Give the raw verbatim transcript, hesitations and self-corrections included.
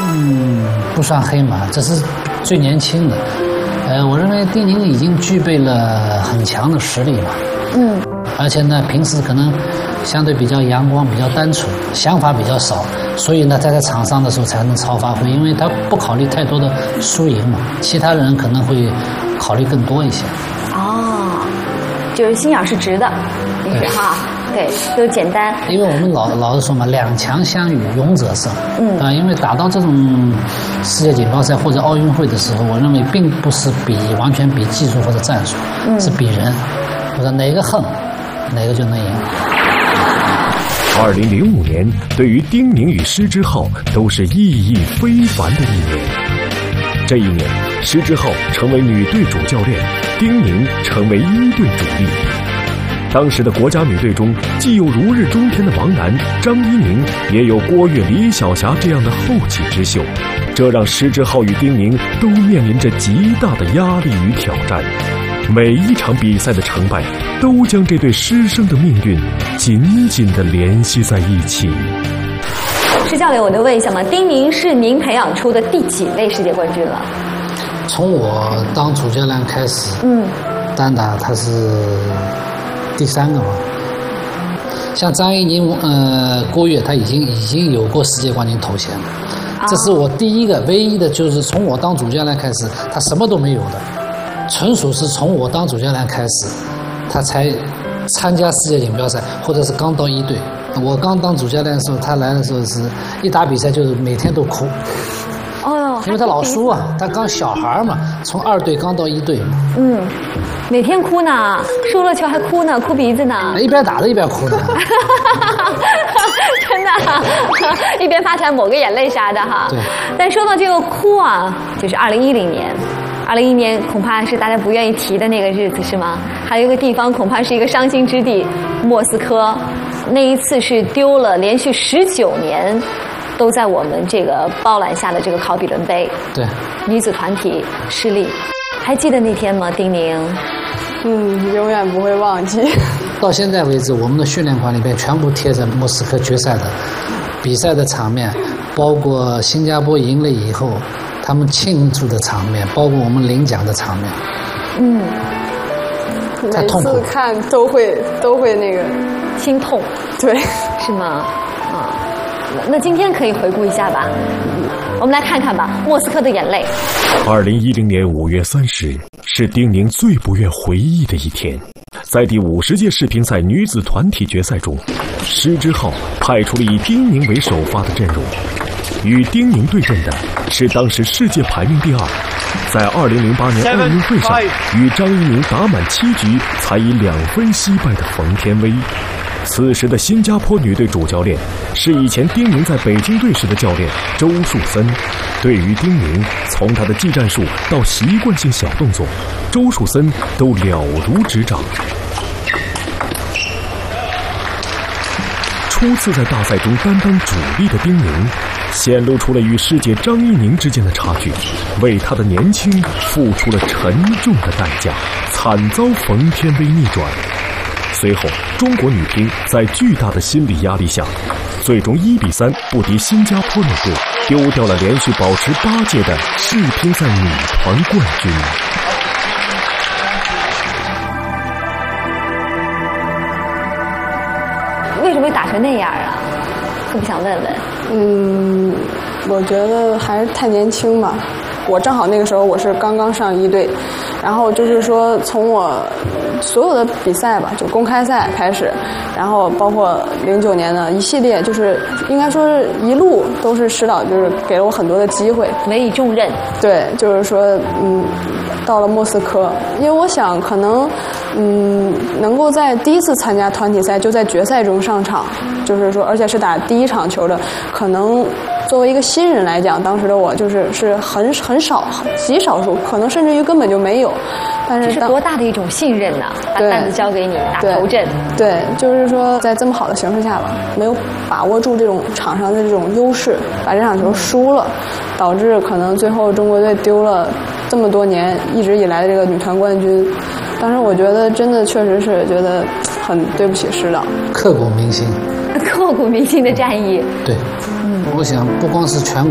嗯，不算黑马，这是最年轻的。呃，我认为丁宁已经具备了很强的实力嘛。嗯。而且呢，平时可能相对比较阳光、比较单纯，想法比较少，所以呢，他在场上的时候才能超发挥，因为他不考虑太多的输赢嘛。其他人可能会考虑更多一些。 哦，就是心眼是直的，你是哈。对，都简单。 因为我们老老是说嘛，两强相遇，勇者胜。嗯，啊，因为打到这种世界锦标赛或者奥运会的时候，我认为并不是比完全比技术或者战术，嗯、是比人，或者哪个横，哪个就能赢。 二零零五年，对于丁宁与施之浩都是意义非凡的一年。这一年，施之浩成为女队主教练，丁宁成为一队主力。当时的国家女队中，既有如日中天的王楠、张怡宁，也有郭跃、李晓霞这样的后起之秀，这让施之浩与丁宁都面临着极大的压力与挑战。每一场比赛的成败，都将这对师生的命运紧紧地联系在一起。 施教练，我能问一下吗？丁宁是您培养出的第几位世界冠军了？ 从我当主教练开始，嗯，单打他是第三个嘛。像张怡宁、呃郭跃，他已经已经有过世界冠军头衔了。这是我第一个、唯一的，就是从我当主教练开始，他什么都没有的，纯属是从我当主教练开始，他才参加世界锦标赛，或者是刚到一队。我刚当主教练的时候，他来的时候是一打比赛就是每天都哭。哦，因为他老输啊，他刚小孩嘛，从二队刚到一队嘛。 嗯，每天哭呢，输了球还哭呢，哭鼻子呢。 一边打着一边哭呢。 真的、啊，一边发出来抹个眼泪啥的哈。 对。 但说到这个哭啊，就是二零一零年。二零一一年恐怕是大家不愿意提的那个日子，是吗？还有一个地方恐怕是一个伤心之地，莫斯科。那一次是丢了连续十九年都在我们这个包揽下的这个考比伦杯。 对。 女子团体失利，还记得那天吗，丁宁？ 嗯，永远不会忘记。 到现在为止，我们的训练馆里面全部贴着莫斯科决赛的比赛的场面，包括新加坡赢了以后他们庆祝的场面，包括我们领奖的场面。嗯， 每次看都会都会那个心痛。 对， 是吗？啊，那今天可以回顾一下吧。我们来看看吧，莫斯科的眼泪。 二零一零年五月三十日是丁宁最不愿回忆的一天。在第五十届世乒赛女子团体决赛中，施之浩派出了以丁宁为首发的阵容。与丁宁对阵的是当时世界排名第二，在二零零八年奥运会上与张怡宁打满七局才以两分惜败的冯天薇。此时的新加坡女队主教练是以前丁宁在北京队时的教练周树森。对于丁宁，从他的技战术到习惯性小动作，周树森都了如指掌。初次在大赛中担当主力的丁宁，显露出了与世界张怡宁之间的差距，为他的年轻付出了沉重的代价，惨遭冯天薇逆转。随后，中国女乒在巨大的心理压力下，最终一比三不敌新加坡女队，丢掉了连续保持八届的世乒赛女团冠军。 为什么会打成那样啊？特别想问问。 嗯，我觉得还是太年轻嘛。我正好那个时候我是刚刚上一队，然后就是说从我所有的比赛吧，就公开赛开始，然后包括零九年的一系列，就是应该说是一路都是施导就是给了我很多的机会， 委以重任。 对，就是说嗯，到了莫斯科，因为我想可能嗯能够在第一次参加团体赛就在决赛中上场，就是说而且是打第一场球的，可能作为一个新人来讲，当时的我就是是很很少极少数，可能甚至于根本就没有。但是这是多大的一种信任呢、啊？把担子交给你打头阵。 对，对，就是说在这么好的形势下吧，没有把握住这种场上的这种优势，把这场球输了，导致可能最后中国队丢了这么多年一直以来的这个女团冠军。当时我觉得真的确实是觉得很对不起施导， 刻骨铭心。 刻骨铭心的战役。 对，嗯，我想不光是全国。